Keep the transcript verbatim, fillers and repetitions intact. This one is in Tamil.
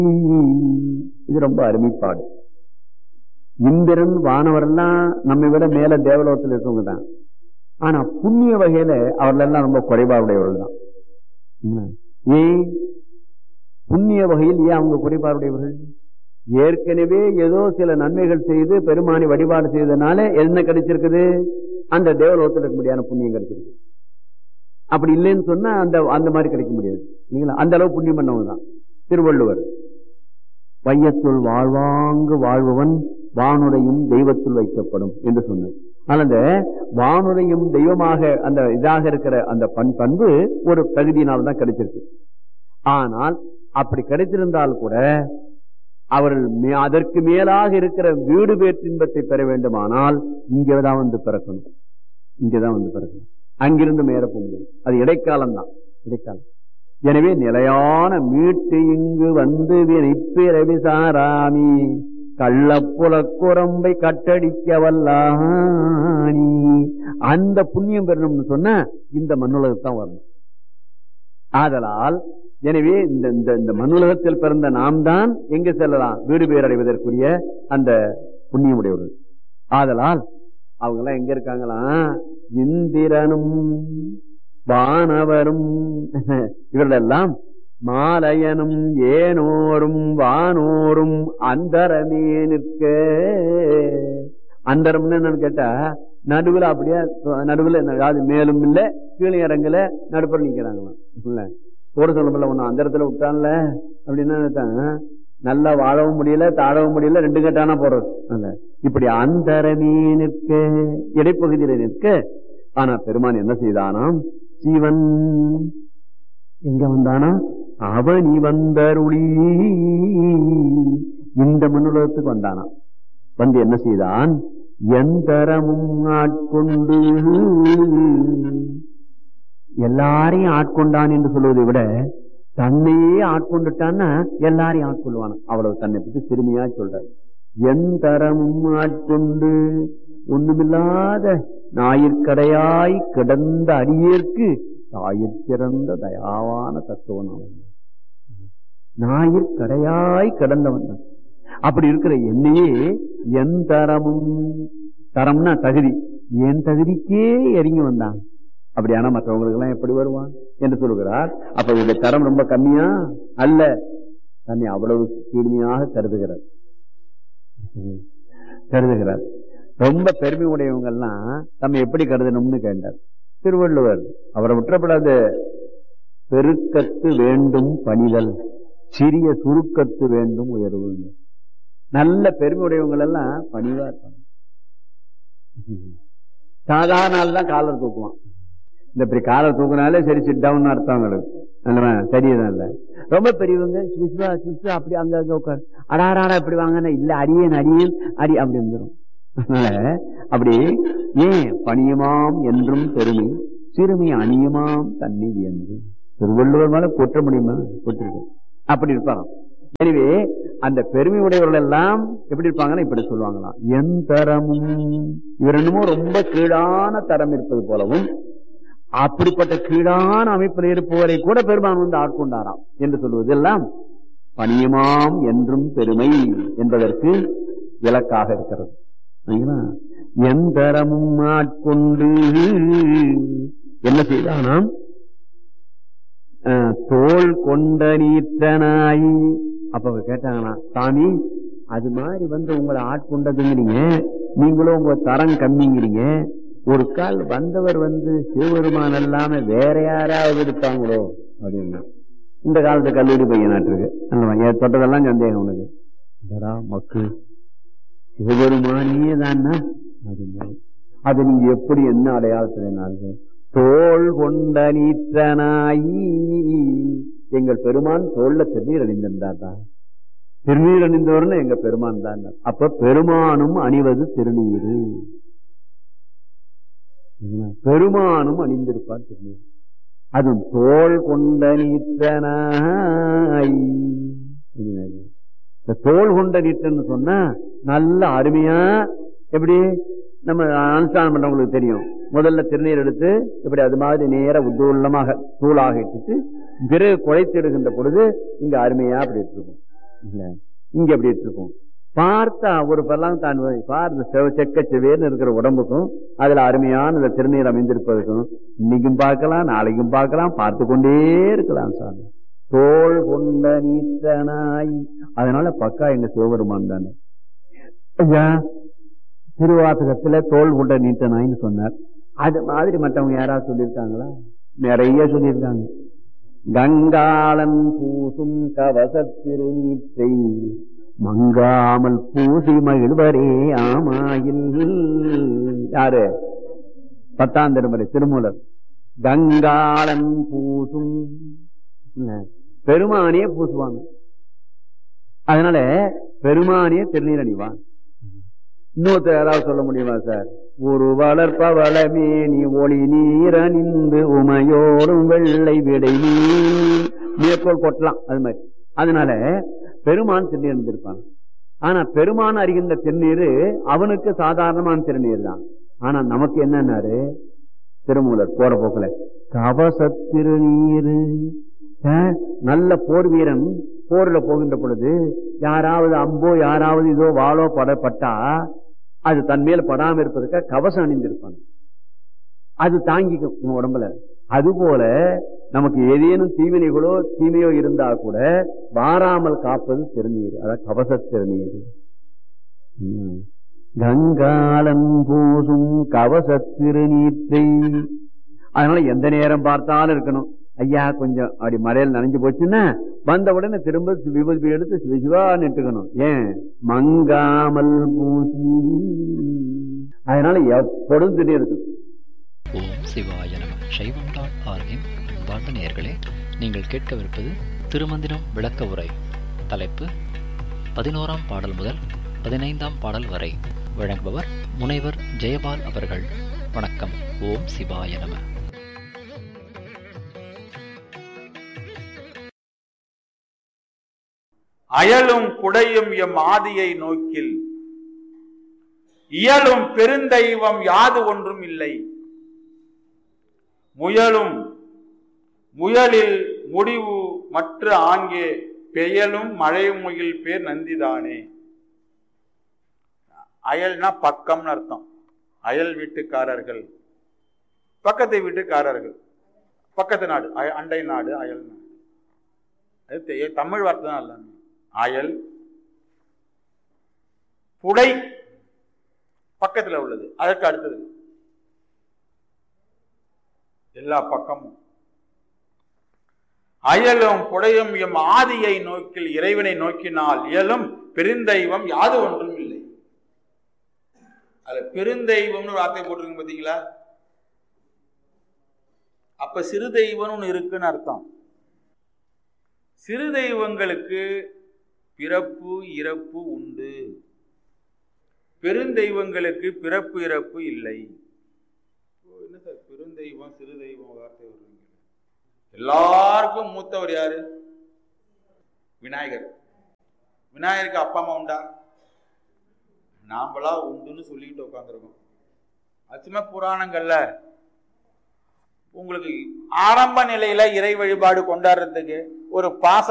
இது ரொம்ப அருமைப்பாடு. இந்திரன் வானவரெல்லாம் நம்மை விட மேல தேவலோகத்தில் இருக்கவங்க தான். ஆனா புண்ணிய வகையில அவர்கள் எல்லாம் ரொம்ப குறைபாடுடையவர்கள் தான். ஏன் புண்ணிய வகையில் ஏன் அவங்க குறைபாடுடையவர்கள்? ஏற்கனவே ஏதோ சில நன்மைகள் செய்து பெருமானை வழிபாடு செய்ததுனால என்ன கிடைச்சிருக்குது? அந்த தேவலோகத்தில் இருக்க முடியாத புண்ணியம் கிடைச்சிருக்கு. அப்படி இல்லைன்னு சொன்னா அந்த அந்த மாதிரி கிடைக்க முடியாது. நீங்களா அந்த அளவு புண்ணியம் பண்ணவங்க தான். திருவள்ளுவர் வையத்துள் வாழ்வாங்கு வாழ்பவன் வானுரையும் தெய்வத்துள் வைக்கப்படும் என்று சொன்னார். ஆனால் அந்த வானுரையும் தெய்வமாக அந்த இதாக இருக்கிற அந்த பண் பண்பு ஒரு தகுதியினால்தான் கிடைச்சிருக்கு. ஆனால் அப்படி கிடைத்திருந்தால் கூட அவர்கள் அதற்கு மேலாக இருக்கிற வீடு பேற்றின்பத்தை பெற வேண்டுமானால் இங்கேதான் வந்து பிறக்கணும். இங்கேதான் வந்து பிறக்கணும். அங்கிருந்து மேற போக முடியும். அது இடைக்காலம் தான், இடைக்காலம். எனவே நிலையான மீட்டு இங்கு வந்து வினைப்பிறவி சாராமி கள்ளப்புல குரம்பை கட்டடிக்க வல்லானி. அந்த புண்ணியம் பெறணும்னு சொன்ன இந்த மண்ணுலகத்தான் வரணும். ஆதலால் எனவே இந்த இந்த மண்ணுலகத்தில் பிறந்த நாம் தான் எங்க செல்லலாம்? வீடு பேர் அடைவதற்குரிய அந்த புண்ணியம் உடையவர்கள். ஆதலால் அவங்க எல்லாம் எங்க இருக்காங்களாம்? இந்திரனும் வானவரும் இவர்களெல்லாம் மாலையனும் ஏனோரும் வானோரும் அந்தரமே நிற்க. அந்தரம்னு என்னன்னு கேட்டா நடுவுல அப்படியே நடுவுல மேலும் இல்ல கீழே இறங்கல நடுப்புற நிக்கிறாங்களாம். இல்ல போட சொல்ல ஒண்ணு அந்த இடத்துல விட்டான்ல அப்படின்னா நல்லா வாழவும் முடியல தாழவும் முடியல ரெண்டு கட்டானா போறது. இப்படி அந்தரமே நிற்க இடைப்பகுதியில நிற்க. ஆனா பெருமான் என்ன செய்தானாம்? சிவன் எங்க வந்தானா? அவனி வந்தருளி இந்த மண்ணுலகத்துக்கு வந்தானா. வந்து என்ன செய்தான்? எந்தரமும் ஆட்கொண்டு எல்லாரையும் ஆட்கொண்டான் என்று சொல்வதை விட தன்னையே ஆட்கொண்டுட்டான்னா எல்லாரையும் ஆட்கொள்வான. அவ்வளவு தன்னை பற்றி சிறுமியா சொல்ற. எந்தரமும் ஆட்கொண்டு ஒண்ணுமில்லாத ஞாயிற்கடையாய் கிடந்த அடியேற்கு தாயிற் சிறந்த தயாவான தத்துவம். ஞாயிற்கடையாய் கிடந்தவன் தான். அப்படி இருக்கிற என்னையே என் தரமும் தரம்னா தகுதி, என் தகுதிக்கே இறங்கி வந்தான். அப்படியானா மற்றவங்களுக்கு எல்லாம் எப்படி வருவான் என்று சொல்லுகிறார். அப்ப இந்த தரம் ரொம்ப கம்மியா அல்ல, தன்னை அவ்வளவு கீழ்மையாக கருதுகிறார் கருதுகிறார் ரொம்ப பெருமை உடையவங்க எல்லாம் தம்மை எப்படி கருதணும்னு கேட்டார் திருவள்ளுவர். அவரை விட்டுறப்படாது. பெருக்கத்து வேண்டும் பணிதல், சிறிய சுருக்கத்து வேண்டும் உயர்வு. நல்ல பெருமை உடையவங்க எல்லாம் பணிவா இருப்பாங்க. சாதாரண நாள் தான் காலர் தூக்குவான். இந்த இப்படி காலர் தூக்குனாலே சரி சிட் டவுன் அர்த்தம் சரிதான். இல்ல ரொம்ப பெரியவங்க சுஷ்வா சுஷ்வா அப்படி அங்க அங்க உட்காரு அடாராடா இப்படி வாங்கன்னா இல்ல அடியேன் அடியேன் அடி அப்படி வந்துடும். அதனால அப்படி ஏன் பணியுமாம் என்றும் பெருமை சிறுமி அணியுமாம் தன்னை என்று திருவள்ளுவர் மேல கொற்ற முடியுமா? கொற்றிருக்க அப்படி இருப்பாங்க. எனவே அந்த பெருமை உடையவர்கள் எல்லாம் எப்படி இருப்பாங்கன்னா இப்படி சொல்லுவாங்களாம். என் தரமும் இவர் என்னமோ ரொம்ப கீழான தரம் இருப்பது போலவும் அப்படிப்பட்ட கீழான அமைப்பில் இருப்பவரை கூட பெருமான் வந்து ஆட்கொண்டாராம் என்று சொல்வதெல்லாம் பணியுமாம் என்றும் பெருமை என்பதற்கு விளக்காக இருக்கிறது. எந்தரமும் ஆட்கொண்டு என்ன செய்தானாம்? தோல் கொண்ட நீற்றனாய். அப்ப கேட்டாங்கன்னா சாமி அது மாதிரி வந்து உங்களை ஆட்கொண்டதுங்கிறீங்க, நீங்களும் உங்க தரம் கம்மிங்கிறீங்க. ஒரு கால் வந்தவர் வந்து சிவபெருமான் இல்லாம வேற யாராவது இருப்பாங்களோ அப்படின்னா இந்த காலத்து கல்லூரி பையனாட்டிருக்கு. தொட்டதெல்லாம் சந்தேகம் உனக்கு மக்கு சிவபெருமானியே தானா அப்படின்னா அது நீங்க எப்படி என்ன அடையாளத்துல தோல் கொண்ட நீற்றனாயி. எங்கள் பெருமான் தோல்ல திருநீர் அணிந்திருந்தார்தான். திருநீர் அணிந்தவர்னு எங்க பெருமான் தான். அப்ப பெருமானும் அணிவது திருநீரு. பெருமானும் அணிந்திருப்பார் திருநீர். அதுவும் தோல் கொண்ட நீற்றனாய். தோல் கொண்ட நீற்றன்னு சொன்னா நல்ல அருமையா எப்படி நம்ம அனுஷ்டானம் பண்றவங்களுக்கு தெரியும். முதல்ல திருநீர் எடுத்து இப்படி அது மாதிரி நேர உத்தூலமாக தூளாக இட்டுட்டு பிறகு குழைத்திடுகின்ற பொழுது இங்க அருமையா அப்படி இருக்கும். இல்ல இங்க எப்படி இருக்கும் பார்த்தா ஒரு பல்லாம் தான் பார்த்த செக்க செவேன்னு இருக்கிற உடம்புக்கும் அதுல அருமையான இந்த திருநீர் அமைந்திருப்பதற்கும் இன்னைக்கும் பார்க்கலாம் நாளைக்கும் பார்க்கலாம் பார்த்து கொண்டே இருக்கலாம் சாமி. தோள் கொண்ட நீற்றனாய் அதனால பக்கா எங்க சிவபெருமான் தானே ஐயா திருவாசகத்துல தோள் கொண்ட நீற்றனாய்ன்னு சொன்னார். அது மாதிரி மற்றவங்க யாராவது சொல்லியிருக்காங்களா? நிறைய சொல்லியிருக்காங்க. கங்காளன் பூசும் கவசத்திரு நீற்றை மங்காமல் பூசி மகிழ்வரே ஆமாயில். யாரு? பத்தாம் திருமுறை திருமூலர். கங்காளன் பூசும் பெருமானே பூசுவாங்க. அதனால பெருமானே திருநீர் அணிவான். இன்னொருத்தர் யாராவது சொல்ல முடியுமா சார்? ஒரு வளர்ப்பவளமே நீ ஒளி நீர் அணிந்து உமையோடும் வெள்ளை விடை நீர் மேற்கோள் கொட்டலாம். அது மாதிரி அதனால பெருமான் திருநீர் அணிந்திருப்பான். ஆனா பெருமான் அறிகின்ற திருநீர் அவனுக்கு சாதாரணமான திருநீர் தான். ஆனா நமக்கு என்னன்னாரு திருமூலர் போற போக்குல கவச திருநீர். நல்ல போர் வீரன் போர்ல போகின்ற பொழுது யாராவது அம்போ யாராவது இதோ வாளோ படப்பட்டா அது தன் மேல படாம இருப்பதற்காக கவசம் அணிந்திருப்பான். அது தாங்கிக்கும் உடம்புல. அதுபோல நமக்கு ஏதேனும் தீவினைகளோ தீமையோ இருந்தா கூட வாராமல் காப்பது திருநீர். அதான் கவச திருநீர். கங்காளன் பூசும் கவச திருநீற்றை. அதனால எந்த நேரம் பார்த்தாலும் இருக்கணும். ஐயா கொஞ்சம் அப்படி மழையில் நனைஞ்சு போச்சுன்னா வந்த உடனே திரும்ப விபூதி எடுத்து சிவசிவா நிட்டுக்கணும். ஏன்? மங்காமல் பூசி. அதனால எப்பொழுதும் திருநீர் இருக்கும். ஓம் சிவாய நம. சைவம் டாட் ஆர்கின் அன்பார்ந்த நேயர்களே, நீங்கள் கேட்கவிருப்பது திருமந்திரம் விளக்க உரை. தலைப்பு பதினோராம் பாடல் முதல் பதினைந்தாம் பாடல் வரை. வழங்குபவர் முனைவர் ஜெயபால் அவர்கள். வணக்கம். ஓம் சிவாய நம. அயலும் புடையும் எம் ஆதியை நோக்கில் இயலும் பெருந்தெய்வம் யாது ஒன்றும் இல்லை. முயலும் முயலில் முடிவு மற்ற ஆங்கே பெயலும் மழை முகில் பேர் நந்திதானே. அயல்னா பக்கம்னு அர்த்தம். அயல் வீட்டுக்காரர்கள், பக்கத்து வீட்டுக்காரர்கள், பக்கத்து நாடு, அண்டை நாடு அயல் நாடு. அது தமிழ் வார்த்தை தான். அல்ல அயல். புடை பக்கத்துல உள்ளது, அதற்கு அடுத்தது எல்லா பக்கமும். அயலும் புடையும் எம் ஆதியை நோக்கில் இறைவனை நோக்கினால் இயலும் பெருந்தெய்வம் யாது ஒன்றும் இல்லை. அதுல பெருந்தெய்வம்னு வார்த்தை போட்டிருக்கு பாத்தீங்களா? அப்ப சிறு தெய்வம்னு ஒண்ணு இருக்குன்னு அர்த்தம். சிறு தெய்வங்களுக்கு பிறப்பு இறப்பு உண்டு. பெருந்தெய்வங்களுக்கு பிறப்பு இறப்பு இல்லை. என்ன சார் பெருந்தெய்வம் சிறு தெய்வம் வார்த்தை வருவீங்க? எல்லாருக்கும் மூத்தவர் யாரு? விநாயகர். விநாயகருக்கு அப்பா அம்மா உண்டா? நாம்பளா உண்டுன்னு சொல்லிட்டு உட்காந்துருக்கோம். அச்சுமே புராணங்கள்ல உங்களுக்கு ஆரம்ப நிலையில இறை வழிபாடு கொண்டாடுறதுக்கு ஒரு பாச